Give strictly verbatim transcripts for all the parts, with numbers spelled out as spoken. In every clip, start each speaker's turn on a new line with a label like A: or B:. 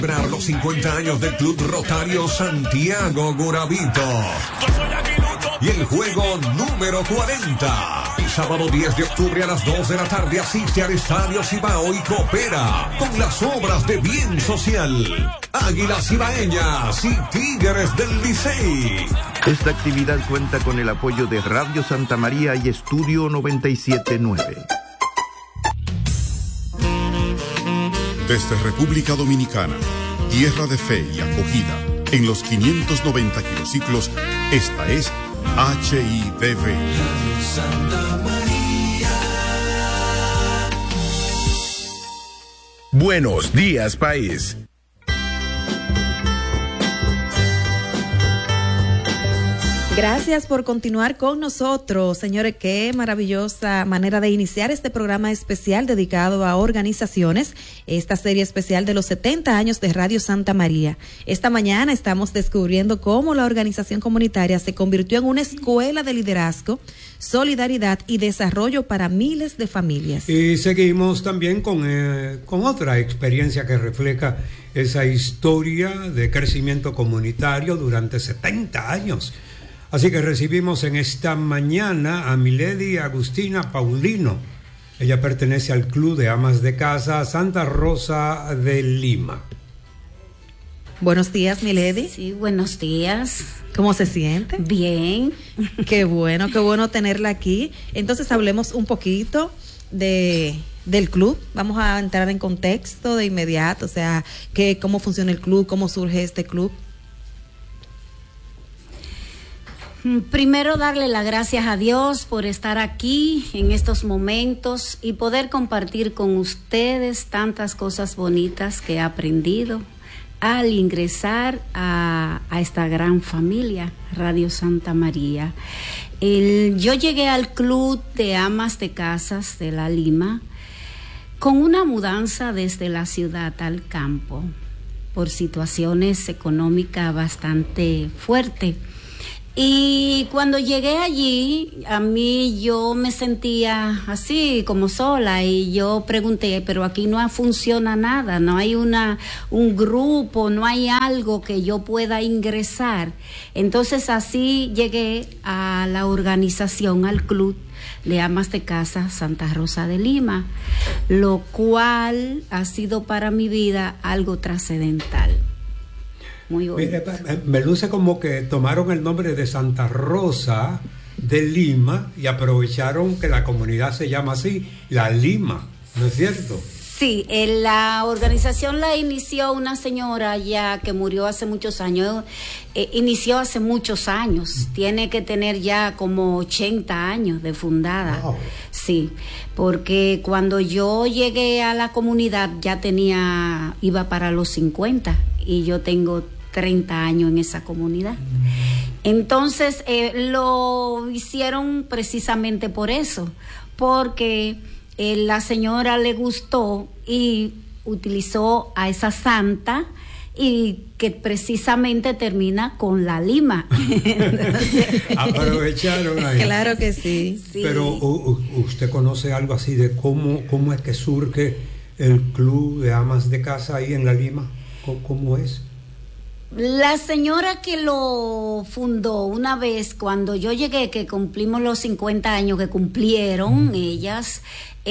A: Celebrar los cincuenta años del Club Rotario Santiago Guravito. Y el juego número cuarenta. El sábado diez de octubre a las dos de la tarde asiste al Estadio Cibao y coopera con las obras de bien social. Águilas Cibaeñas y Tigres del Licey.
B: Esta actividad cuenta con el apoyo de Radio Santa María y Estudio noventa y siete nueve.
C: Desde República Dominicana, tierra de fe y acogida, en los quinientos noventa kilociclos, esta es H I D V.
D: Santa María.
E: Buenos días, país.
F: Gracias por continuar con nosotros, señores. Qué maravillosa manera de iniciar este programa especial dedicado a organizaciones, esta serie especial de los setenta años de Radio Santa María. Esta mañana estamos descubriendo cómo la organización comunitaria se convirtió en una escuela de liderazgo, solidaridad y desarrollo para miles de familias.
G: Y seguimos también con, eh, con otra experiencia que refleja esa historia de crecimiento comunitario durante setenta años. Así que recibimos en esta mañana a Milady Agustina Paulino. Ella pertenece al Club de Amas de Casa Santa Rosa de Lima.
F: Buenos días, Milady.
H: Sí, buenos días.
F: ¿Cómo se siente?
H: Bien.
F: Qué bueno, qué bueno tenerla aquí. Entonces hablemos un poquito de... del club. Vamos a entrar en contexto de inmediato, o sea, que, cómo funciona el club, cómo surge este club.
H: Primero, darle las gracias a Dios por estar aquí en estos momentos y poder compartir con ustedes tantas cosas bonitas que he aprendido al ingresar a, a esta gran familia, Radio Santa María. El, yo llegué al Club de Amas de Casas de La Lima con una mudanza desde la ciudad al campo por situaciones económicas bastante fuertes. Y cuando llegué allí, a mí yo me sentía así como sola y yo pregunté, pero aquí no funciona nada, no hay una un grupo, no hay algo que yo pueda ingresar. Entonces así llegué a la organización, al Club de Amas de Casa Santa Rosa de Lima, lo cual ha sido para mi vida algo trascendental. Muy bonito.
G: Me, me luce como que tomaron el nombre de Santa Rosa de Lima y aprovecharon que la comunidad se llama así, La Lima, ¿no es cierto?
H: Sí, en la organización la inició una señora ya que murió hace muchos años, eh, inició hace muchos años, tiene que tener ya como ochenta años de fundada. Wow. Sí, porque cuando yo llegué a la comunidad ya tenía, iba para los cincuenta y yo tengo treinta años en esa comunidad. Entonces eh, lo hicieron precisamente por eso, porque eh, la señora le gustó y utilizó a esa santa y que precisamente termina con La Lima. Entonces,
G: aprovecharon ahí.
F: Claro que sí.
H: Sí.
G: Pero u, ¿usted conoce algo así de cómo, cómo es que surge el Club de Amas de Casa ahí en La Lima? ¿Cómo, cómo es?
H: La señora que lo fundó una vez, cuando yo llegué, que cumplimos los cincuenta años que cumplieron mm. ellas,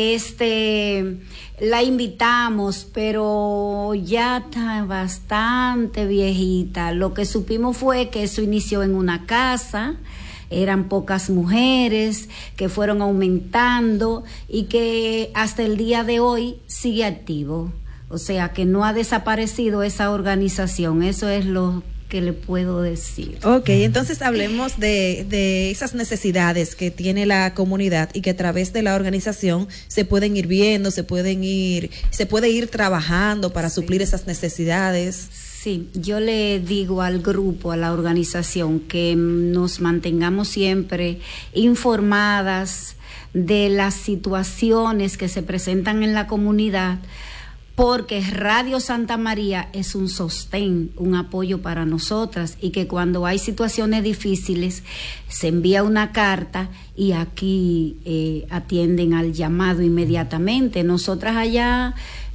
H: este, la invitamos, pero ya está bastante viejita. Lo que supimos fue que eso inició en una casa, eran pocas mujeres que fueron aumentando y que hasta el día de hoy sigue activo. O sea, que no ha desaparecido esa organización. Eso es lo que le puedo decir.
F: Ok, entonces hablemos de, de esas necesidades que tiene la comunidad y que a través de la organización se pueden ir viendo, se pueden ir, se puede ir trabajando para sí. suplir esas necesidades.
H: Sí, yo le digo al grupo, a la organización, que nos mantengamos siempre informadas de las situaciones que se presentan en la comunidad, porque Radio Santa María es un sostén, un apoyo para nosotras, y que cuando hay situaciones difíciles se envía una carta y aquí eh, atienden al llamado inmediatamente. Nosotras allá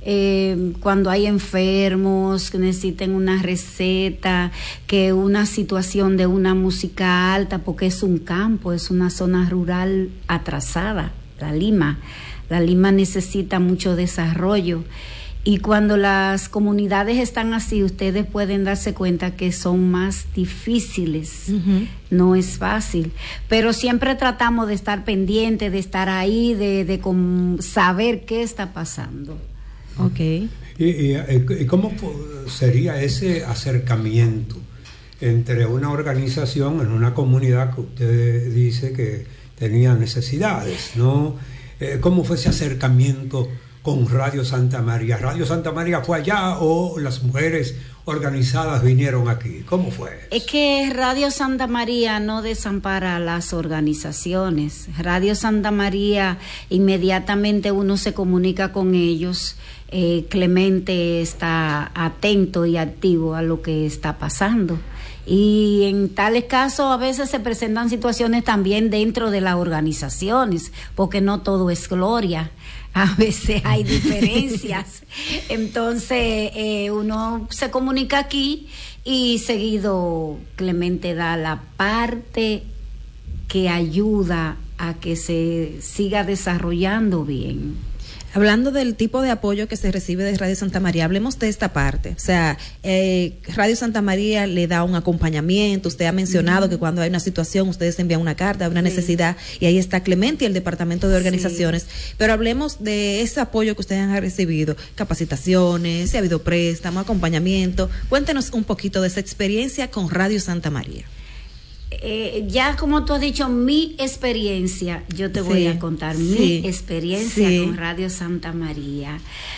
H: eh, cuando hay enfermos que necesiten una receta, que una situación de una música alta, porque es un campo, es una zona rural atrasada, la Lima. La Lima necesita mucho desarrollo. Y cuando las comunidades están así, ustedes pueden darse cuenta que son más difíciles. Uh-huh. No es fácil. Pero siempre tratamos de estar pendientes, de estar ahí, de, de com- saber qué está pasando.
F: Ok.
G: ¿Y, y, y cómo sería ese acercamiento entre una organización en una comunidad que usted dice que tenía necesidades, ¿no? Eh, ¿Cómo fue ese acercamiento con Radio Santa María? ¿Radio Santa María fue allá o las mujeres organizadas vinieron aquí? ¿Cómo fue?
H: Es que Radio Santa María no desampara a las organizaciones. Radio Santa María, inmediatamente uno se comunica con ellos. Eh, Clemente está atento y activo a lo que está pasando. Y en tales casos a veces se presentan situaciones también dentro de las organizaciones, porque no todo es gloria. A veces hay diferencias. Entonces eh, uno se comunica aquí y seguido Clemente da la parte que ayuda a que se siga desarrollando bien.
F: Hablando del tipo de apoyo que se recibe de Radio Santa María, hablemos de esta parte. O sea, eh, Radio Santa María le da un acompañamiento. Usted ha mencionado uh-huh. que cuando hay una situación, ustedes envían una carta, una sí. necesidad, y ahí está Clemente y el Departamento de Organizaciones. Sí. Pero hablemos de ese apoyo que ustedes han recibido, capacitaciones, si ha habido préstamo, acompañamiento. Cuéntenos un poquito de esa experiencia con Radio Santa María.
H: Eh, ya como tú has dicho, mi experiencia, yo te sí, voy a contar sí, mi experiencia sí. con Radio Santa María.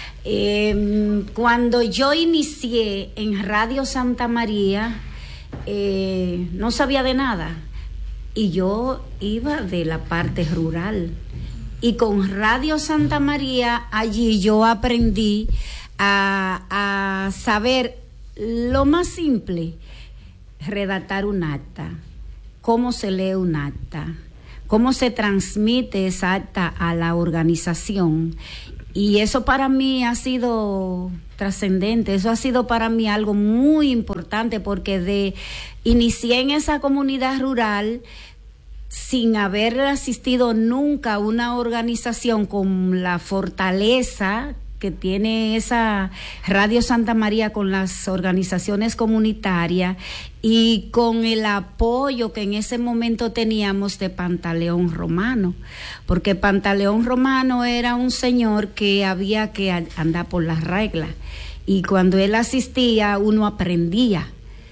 H: Eh, cuando yo inicié en Radio Santa María, eh, no sabía de nada y yo iba de la parte rural. Y con Radio Santa María, allí yo aprendí a, a saber lo más simple, redactar un acta. Cómo se lee un acta, cómo se transmite esa acta a la organización. Y eso para mí ha sido trascendente, eso ha sido para mí algo muy importante, porque de inicié en esa comunidad rural sin haber asistido nunca a una organización con la fortaleza que tiene esa Radio Santa María con las organizaciones comunitarias y con el apoyo que en ese momento teníamos de Pantaleón Romano, porque Pantaleón Romano era un señor que había que andar por las reglas y cuando él asistía uno aprendía.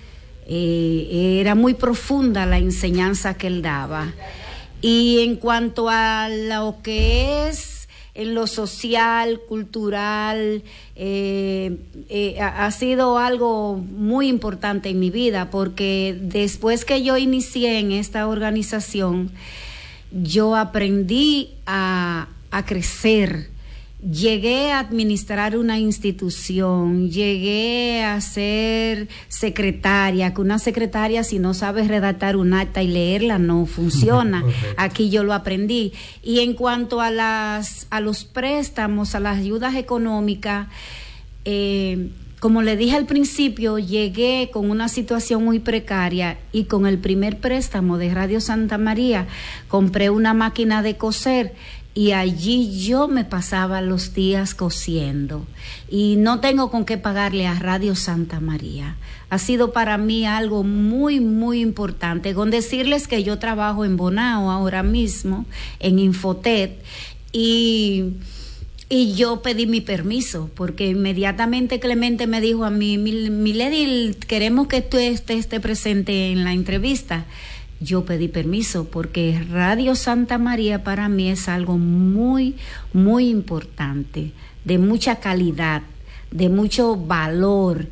H: Eh, era muy profunda la enseñanza que él daba. Y en cuanto a lo que es en lo social, cultural, eh, eh, ha, ha sido algo muy importante en mi vida, porque después que yo inicié en esta organización, yo aprendí a, a crecer. Llegué a administrar una institución, llegué a ser secretaria, que una secretaria si no sabe redactar un acta y leerla no funciona. Okay. Aquí yo lo aprendí. Y en cuanto a las a los préstamos, a las ayudas económicas, eh, como le dije al principio, llegué con una situación muy precaria y con el primer préstamo de Radio Santa María compré una máquina de coser. Y allí yo me pasaba los días cosiendo y no tengo con qué pagarle a Radio Santa María. Ha sido para mí algo muy, muy importante. Con decirles que yo trabajo en Bonao ahora mismo, en Infotet, y, y yo pedí mi permiso, porque inmediatamente Clemente me dijo a mí, Milady, queremos que tú estés esté presente en la entrevista. Yo pedí permiso porque Radio Santa María para mí es algo muy, muy importante, de mucha calidad, de mucho valor.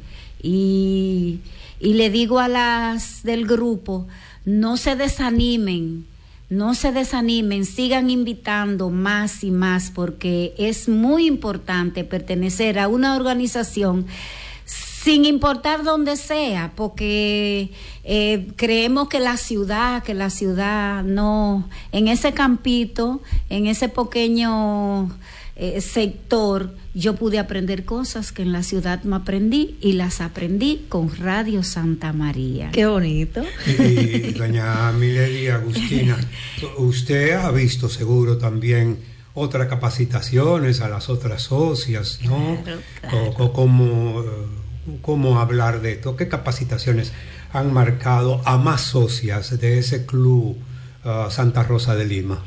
H: Y, y le digo a las del grupo, no se desanimen, no se desanimen, sigan invitando más y más, porque es muy importante pertenecer a una organización sin importar dónde sea, porque eh, creemos que la ciudad, que la ciudad no, en ese campito, en ese pequeño eh, sector, yo pude aprender cosas que en la ciudad no aprendí y las aprendí con Radio Santa María.
F: Qué bonito.
G: Y doña Milady Agustina, usted ha visto seguro también otras capacitaciones a las otras socias, ¿no?
H: Claro, claro.
G: O, o cómo, cómo hablar de esto, qué capacitaciones han marcado a más socias de ese club uh, Santa Rosa de Lima.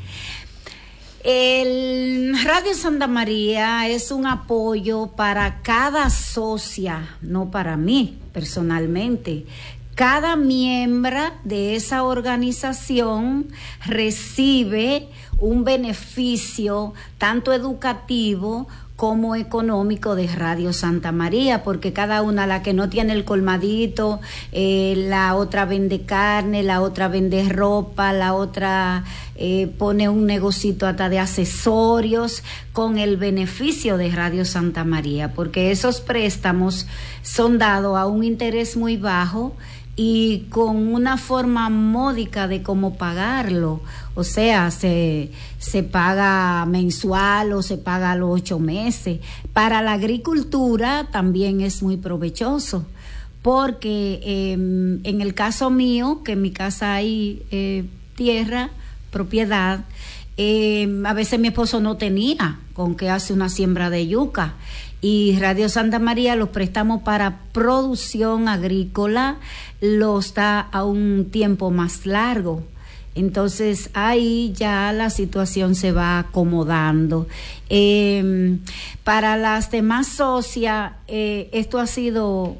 H: El Radio Santa María es un apoyo para cada socia, no para mí personalmente. Cada miembro de esa organización recibe un beneficio tanto educativo como económico de Radio Santa María, porque cada una, la que no tiene el colmadito, eh, la otra vende carne, la otra vende ropa, la otra eh, pone un negocito hasta de accesorios con el beneficio de Radio Santa María, porque esos préstamos son dados a un interés muy bajo y con una forma módica de cómo pagarlo. O sea, se, se paga mensual o se paga a los ocho meses. Para la agricultura también es muy provechoso, porque eh, en el caso mío, que en mi casa hay eh, tierra, propiedad, eh, a veces mi esposo no tenía con qué hace una siembra de yuca. Y Radio Santa María los préstamos para producción agrícola los da a un tiempo más largo. Entonces ahí ya la situación se va acomodando. Eh, para las demás socias, eh, esto ha sido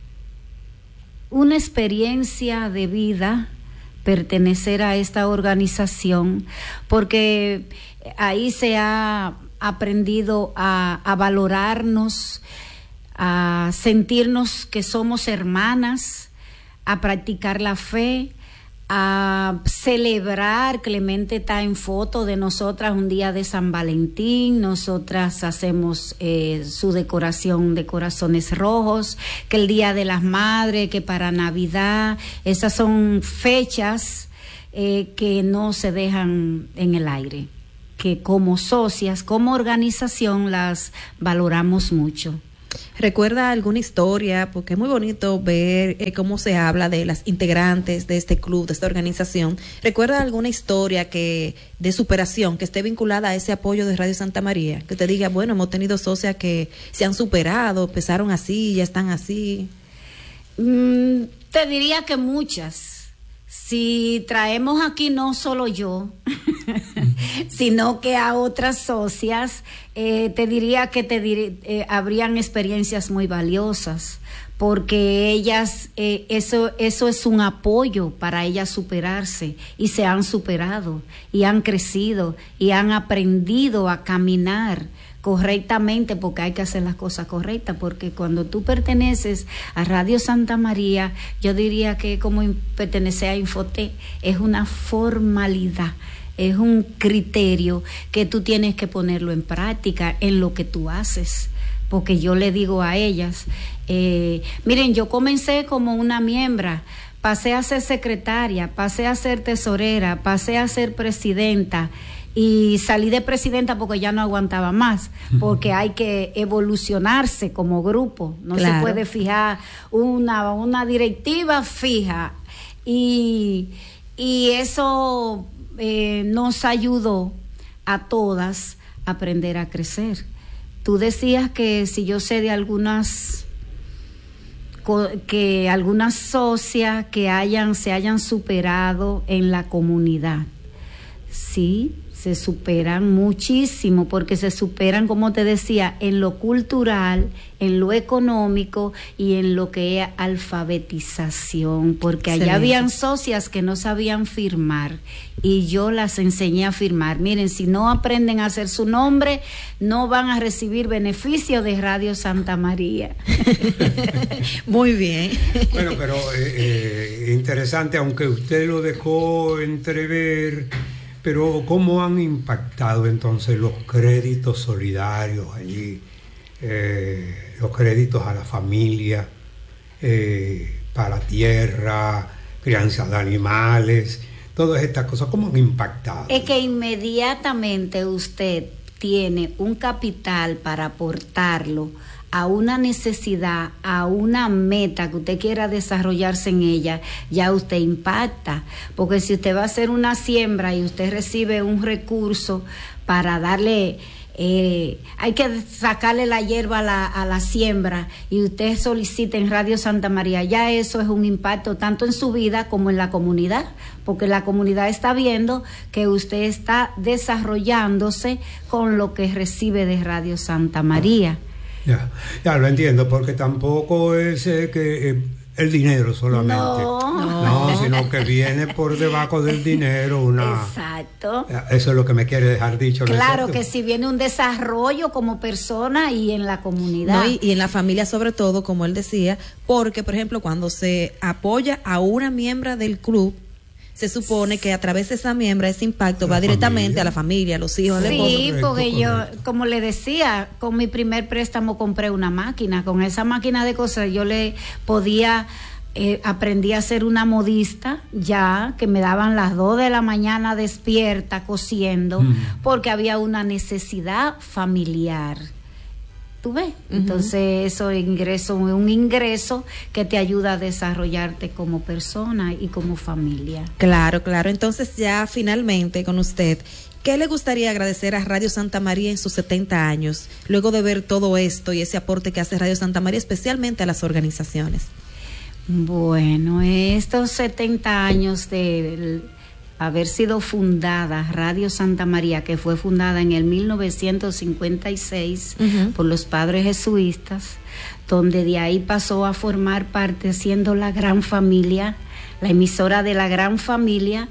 H: una experiencia de vida, pertenecer a esta organización, porque ahí se ha aprendido a, a valorarnos, a sentirnos que somos hermanas, a practicar la fe, a celebrar. Clemente está en foto de nosotras un día de San Valentín, nosotras hacemos eh, su decoración de corazones rojos, que el Día de las Madres, que para Navidad, esas son fechas eh, que no se dejan en el aire, que como socias, como organización las valoramos mucho.
F: ¿Recuerda alguna historia? Porque es muy bonito ver eh, cómo se habla de las integrantes de este club, de esta organización. ¿Recuerda alguna historia que de superación que esté vinculada a ese apoyo de Radio Santa María? Que te diga, bueno, hemos tenido socias que se han superado, empezaron así, ya están así.
H: Mm, te diría que muchas. Si traemos aquí no solo yo, sino que a otras socias, eh, te diría que te dir, eh, habrían experiencias muy valiosas, porque ellas, eh, eso, eso es un apoyo para ellas superarse, y se han superado, y han crecido, y han aprendido a caminar correctamente, porque hay que hacer las cosas correctas, porque cuando tú perteneces a Radio Santa María, yo diría que como pertenecer a Infoté es una formalidad, es un criterio que tú tienes que ponerlo en práctica en lo que tú haces, porque yo le digo a ellas, eh, miren, yo comencé como una miembro, pasé a ser secretaria, pasé a ser tesorera, pasé a ser presidenta, y salí de presidenta porque ya no aguantaba más, porque hay que evolucionarse como grupo, no claro. se puede fijar una, una directiva fija, y, y eso eh, nos ayudó a todas a aprender a crecer. Tú decías que si yo sé de algunas que algunas socias que hayan se hayan superado en la comunidad, sí, se superan muchísimo, porque se superan, como te decía, en lo cultural, en lo económico y en lo que es alfabetización, porque allá habían socias que no sabían firmar y yo las enseñé a firmar. Miren, si no aprenden a hacer su nombre, no van a recibir beneficio de Radio Santa María.
F: Muy bien.
G: Bueno, pero eh, eh, interesante, aunque usted lo dejó entrever. Pero ¿cómo han impactado entonces los créditos solidarios allí, eh, los créditos a la familia, eh, para tierra, crianza de animales, todas estas cosas, cómo han impactado?
H: Es que inmediatamente usted tiene un capital para aportarlo a una necesidad, a una meta que usted quiera desarrollarse en ella, ya usted impacta. Porque si usted va a hacer una siembra y usted recibe un recurso para darle, eh, hay que sacarle la hierba a la, a la siembra, y usted solicita en Radio Santa María, ya eso es un impacto tanto en su vida como en la comunidad, porque la comunidad está viendo que usted está desarrollándose con lo que recibe de Radio Santa María.
G: Ya, ya lo entiendo, porque tampoco es eh, que eh, el dinero solamente.
H: No.
G: No, sino que viene por debajo del dinero una...
H: Exacto.
G: Eso es lo que me quiere dejar dicho.
H: Claro que si viene un desarrollo como persona y en la comunidad.
F: No, y, y en la familia sobre todo, como él decía, porque, por ejemplo, cuando se apoya a una miembro del club, se supone que a través de esa miembro ese impacto
G: la
F: va directamente
G: familia.
F: a la familia, a los hijos, al esposo.
H: Sí,
G: Correcto,
H: porque
G: correcto.
H: yo, como le decía, con mi primer préstamo compré una máquina. Con esa máquina de coser yo le podía, eh, aprendí a ser una modista, ya que me daban las dos de la mañana despierta cosiendo,
G: Mm.
H: porque había una necesidad familiar. ¿Tú ves? Entonces eso ingreso, un ingreso que te ayuda a desarrollarte como persona y como familia.
F: Claro, claro. Entonces ya finalmente con usted, ¿qué le gustaría agradecer a Radio Santa María en sus setenta años, luego de ver todo esto y ese aporte que hace Radio Santa María, especialmente a las organizaciones?
H: Bueno, estos setenta años de haber sido fundada Radio Santa María, que fue fundada en el mil novecientos cincuenta y seis uh-huh. por los padres jesuitas, donde de ahí pasó a formar parte, siendo la gran familia, la emisora de la gran familia.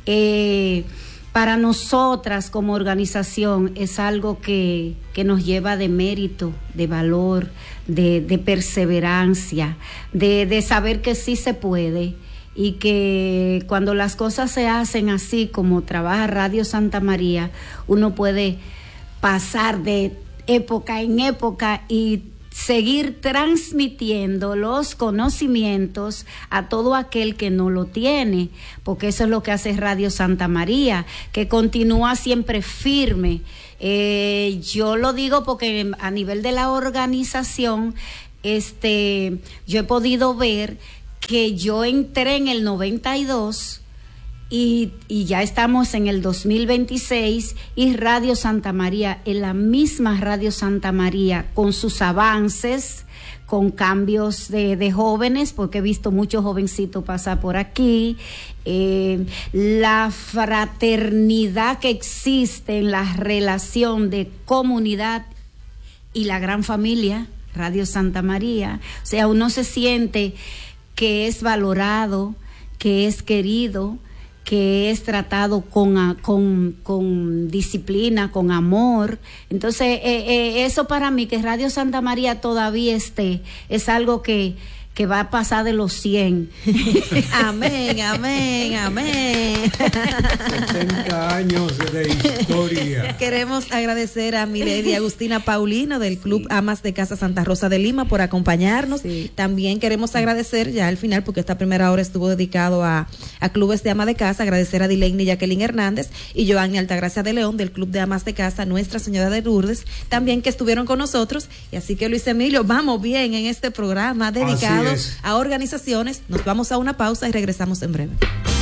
H: Eh, para nosotras como organización es algo que, que nos lleva de mérito, de valor, de, de perseverancia, de, de saber que sí se puede. Y que cuando las cosas se hacen así como trabaja Radio Santa María, uno puede pasar de época en época y seguir transmitiendo los conocimientos a todo aquel que no lo tiene, porque eso es lo que hace Radio Santa María, que continúa siempre firme. Eh, yo lo digo porque a nivel de la organización, este, yo he podido ver que yo entré en el noventa y dos y, y ya estamos en el dos mil veintiséis y Radio Santa María, en la misma Radio Santa María, con sus avances, con cambios de, de jóvenes, porque he visto muchos jovencitos pasar por aquí, eh, la fraternidad que existe en la relación de comunidad y la gran familia, Radio Santa María. O sea, uno se siente que es valorado, que es querido, que es tratado con, con, con disciplina, con amor. Entonces, eh, eh, eso para mí, que Radio Santa María todavía esté, es algo que, que va a pasar de los cien.
F: Amén, amén, amén.
G: setenta años de historia.
F: Queremos agradecer a mi lady Agustina Paulino del Club sí. Amas de Casa Santa Rosa de Lima por acompañarnos. Sí. También queremos agradecer ya al final, porque esta primera hora estuvo dedicado a, a clubes de ama de casa, agradecer a Dileini Jacqueline Hernández y Joanny Altagracia de León del Club de Amas de Casa Nuestra Señora de Lourdes, también que estuvieron con nosotros. Y así que Luis Emilio, vamos bien en este programa dedicado a organizaciones. Nos vamos a una pausa y regresamos en breve.